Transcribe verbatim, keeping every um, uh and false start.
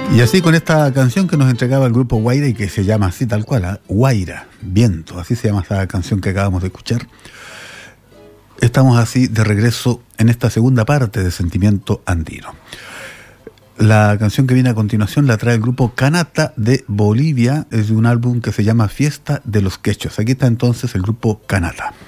Y así con esta canción que nos entregaba el grupo Guaira y que se llama así tal cual, ¿eh? Guaira, viento, así se llama esta canción que acabamos de escuchar. Estamos así de regreso en esta segunda parte de Sentimiento Andino. La canción que viene a continuación la trae el grupo Canata de Bolivia, es de un álbum que se llama Fiesta de los Quechos. Aquí está entonces el grupo Canata.